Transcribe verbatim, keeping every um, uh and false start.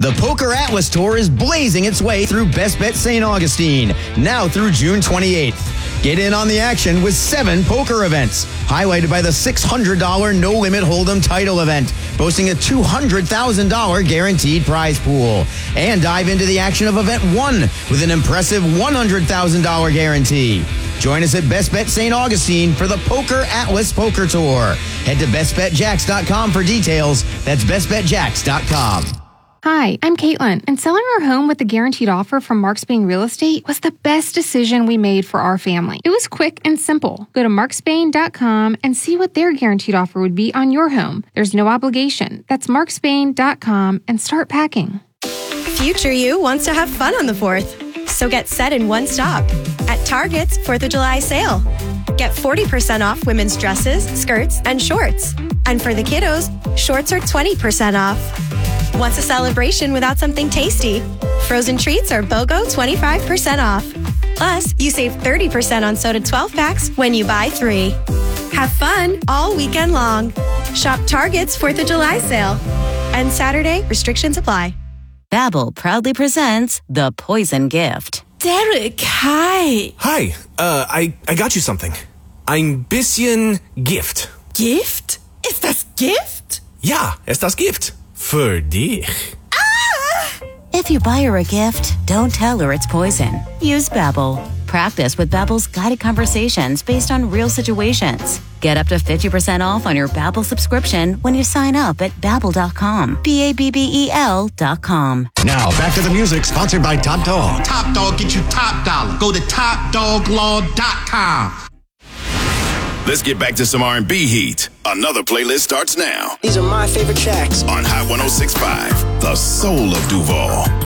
The Poker Atlas Tour is blazing its way through Best Bet Saint Augustine, now through June twenty-eighth. Get in on the action with seven poker events, highlighted by the six hundred dollars No Limit Hold'em title event, boasting a two hundred thousand dollars guaranteed prize pool. And dive into the action of Event one with an impressive one hundred thousand dollars guarantee. Join us at Best Bet Saint Augustine for the Poker Atlas Poker Tour. Head to best bet jacks dot com for details. That's best bet jacks dot com. Hi, I'm Caitlin, and selling our home with a guaranteed offer from Mark Spain Real Estate was the best decision we made for our family. It was quick and simple. Go to mark spain dot com and see what their guaranteed offer would be on your home. There's no obligation. That's mark spain dot com and start packing. Future you wants to have fun on the fourth, so get set in one stop at Target's fourth of July sale. Get forty percent off women's dresses, skirts, and shorts. And for the kiddos, shorts are twenty percent off. What's a celebration without something tasty? Frozen treats are BOGO twenty-five percent off. Plus, you save thirty percent on soda twelve packs when you buy three. Have fun all weekend long. Shop Target's fourth of July sale. And Saturday, restrictions apply. Babbel proudly presents The Poison Gift. Derek, hi. Hi, uh, I, I got you something. Ein bisschen Gift. Gift? Ist das Gift? Ja, ist das Gift. Für dich. Ah! If you buy her a gift, don't tell her it's poison. Use Babbel. Practice with Babbel's guided conversations based on real situations. Get up to fifty percent off on your Babbel subscription when you sign up at babbel dot com. B A B B E L dot com. Now, back to the music, sponsored by Top Dog. Top Dog, get you top dollar. Go to top dog law dot com. Let's get back to some R and B heat. Another playlist starts now. These are my favorite tracks On Hot one oh six point five, the soul of Duval.